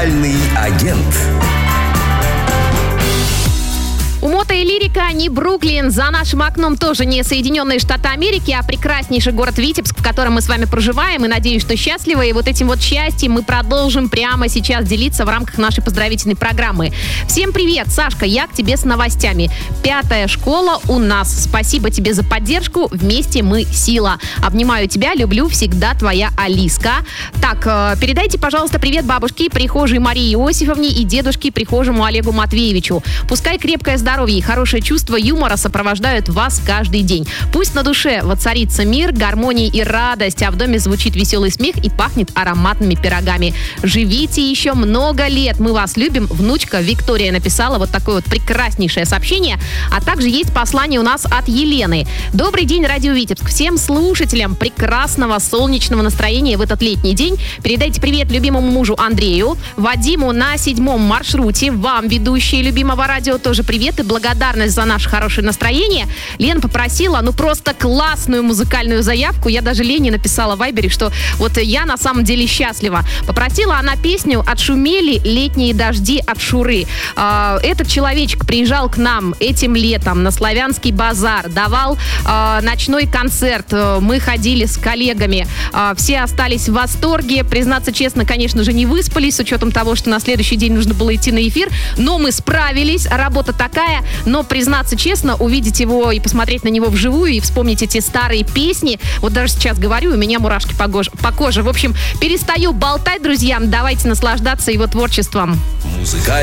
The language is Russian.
Музыкальный агент. Умота и лирика не Бруклин. За нашим окном тоже не Соединенные Штаты Америки, а прекраснейший город Витебск, в котором мы с вами проживаем. И надеюсь, что счастливы. И вот этим вот счастьем мы продолжим прямо сейчас делиться в рамках нашей поздравительной программы. Всем привет, Сашка, я к тебе с новостями. 5-я школа у нас. Спасибо тебе за поддержку. Вместе мы сила. Обнимаю тебя, люблю, всегда твоя Алиска. Так, передайте, пожалуйста, привет бабушке, прихожей Марии Иосифовне и дедушке, прихожему Олегу Матвеевичу. Пускай крепкое здоровье и хорошее чувство юмора сопровождают вас каждый день. Пусть на душе воцарится мир, гармония и радость, а в доме звучит веселый смех и пахнет ароматными пирогами. Живите еще много лет, мы вас любим. Внучка Виктория написала вот такое вот прекраснейшее сообщение. А также есть послание у нас от Елены. Добрый день, Радио Витебск. Всем слушателям прекрасного солнечного настроения в этот летний день. Передайте привет любимому мужу Андрею, Вадиму на 7-м маршруте. Вам, ведущие любимого радио, тоже привет и благодарность за наше хорошее настроение. Лена попросила, просто классную музыкальную заявку. Я даже Лене написала в Вайбере, что вот я на самом деле счастлива. Попросила она песню «Отшумели летние дожди от Шуры». Этот человечек приезжал к нам этим летом на Славянский базар, давал ночной концерт. Мы ходили с коллегами. Все остались в восторге. Признаться честно, конечно же, не выспались, с учетом того, что на следующий день нужно было идти на эфир. Но мы справились. Работа такая. Но, признаться честно, увидеть его и посмотреть на него вживую и вспомнить эти старые песни. Вот даже сейчас говорю, у меня мурашки по коже. В общем, перестаю болтать, друзья. Давайте наслаждаться его творчеством. Музыкальный